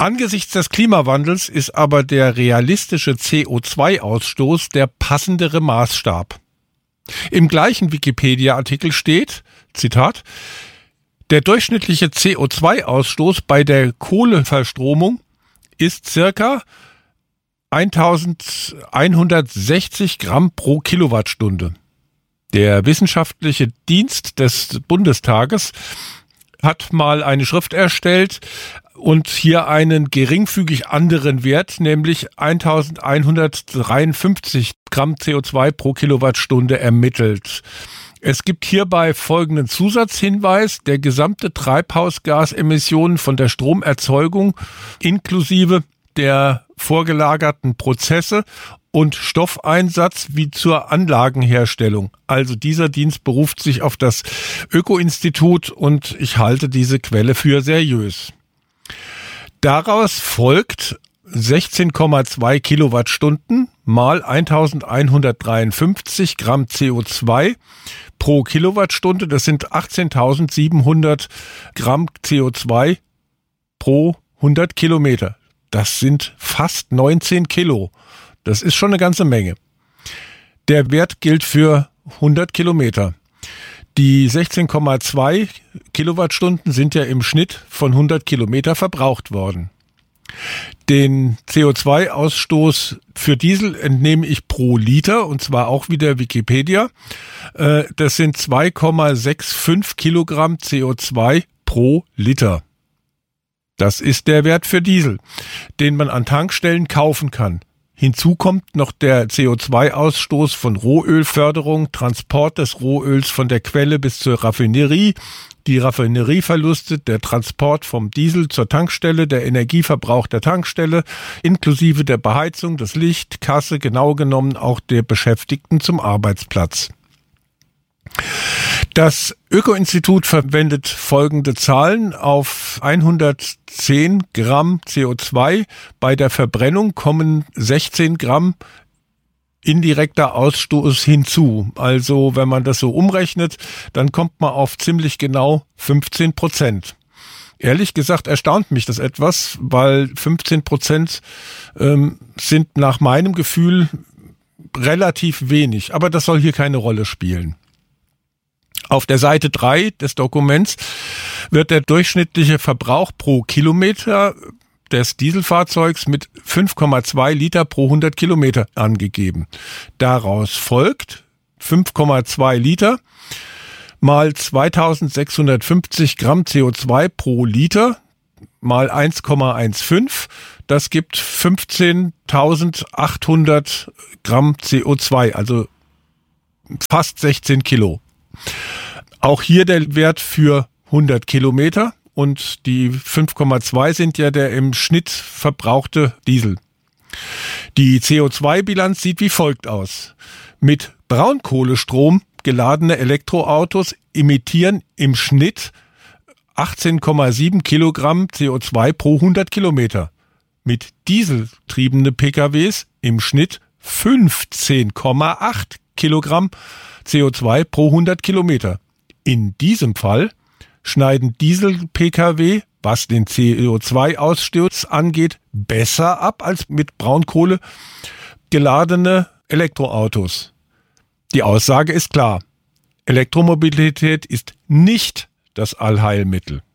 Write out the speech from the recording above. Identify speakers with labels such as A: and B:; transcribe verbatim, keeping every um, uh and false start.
A: Angesichts des Klimawandels ist aber der realistische C O zwei Ausstoß der passendere Maßstab. Im gleichen Wikipedia-Artikel steht, Zitat, der durchschnittliche C O zwei Ausstoß bei der Kohleverstromung ist circa eintausendeinhundertsechzig Gramm pro Kilowattstunde. Der wissenschaftliche Dienst des Bundestages hat mal eine Schrift erstellt und hier einen geringfügig anderen Wert, nämlich eintausendeinhundertdreiundfünfzig Gramm C O zwei pro Kilowattstunde ermittelt. Es gibt hierbei folgenden Zusatzhinweis: Der gesamte Treibhausgasemissionen von der Stromerzeugung inklusive der vorgelagerten Prozesse und Stoffeinsatz wie zur Anlagenherstellung. Also dieser Dienst beruft sich auf das Öko-Institut und ich halte diese Quelle für seriös. Daraus folgt sechzehn Komma zwei Kilowattstunden mal eintausendeinhundertdreiundfünfzig Gramm C O zwei pro Kilowattstunde. Das sind achtzehntausendsiebenhundert Gramm C O zwei pro hundert Kilometer. Das sind fast neunzehn Kilo. Das ist schon eine ganze Menge. Der Wert gilt für hundert Kilometer. Die sechzehn Komma zwei Kilowattstunden sind ja im Schnitt von hundert Kilometer verbraucht worden. Den C O zwei Ausstoß für Diesel entnehme ich pro Liter, und zwar auch wieder Wikipedia. Das sind zwei Komma fünfundsechzig Kilogramm C O zwei pro Liter. Das ist der Wert für Diesel, den man an Tankstellen kaufen kann. Hinzu kommt noch der C O zwei Ausstoß von Rohölförderung, Transport des Rohöls von der Quelle bis zur Raffinerie, die Raffinerieverluste, der Transport vom Diesel zur Tankstelle, der Energieverbrauch der Tankstelle, inklusive der Beheizung, das Licht, Kasse, genau genommen auch der Beschäftigten zum Arbeitsplatz. Das Öko-Institut verwendet folgende Zahlen: Auf hundertzehn Gramm C O zwei bei der Verbrennung kommen sechzehn Gramm indirekter Ausstoß hinzu. Also wenn man das so umrechnet, dann kommt man auf ziemlich genau fünfzehn Prozent. Ehrlich gesagt erstaunt mich das etwas, weil fünfzehn Prozent ähm, sind nach meinem Gefühl relativ wenig. Aber das soll hier keine Rolle spielen. Auf der Seite drei des Dokuments wird der durchschnittliche Verbrauch pro Kilometer des Dieselfahrzeugs mit fünf Komma zwei Liter pro hundert Kilometer angegeben. Daraus folgt fünf Komma zwei Liter mal zweitausendsechshundertfünfzig Gramm C O zwei pro Liter mal eins Komma fünfzehn. Das gibt fünfzehntausendachthundert Gramm C O zwei, also fast sechzehn Kilo. Auch hier der Wert für hundert Kilometer und die fünf Komma zwei sind ja der im Schnitt verbrauchte Diesel. Die C O zwei Bilanz sieht wie folgt aus. Mit Braunkohlestrom geladene Elektroautos emittieren im Schnitt achtzehn Komma sieben Kilogramm C O zwei pro hundert Kilometer. Mit dieseltriebene P K Ws im Schnitt fünfzehn Komma acht Kilogramm C O zwei pro hundert Kilometer. In diesem Fall schneiden Diesel-P K W, was den C O zwei Ausstoß angeht, besser ab als mit Braunkohle geladene Elektroautos. Die Aussage ist klar. Elektromobilität ist nicht das Allheilmittel.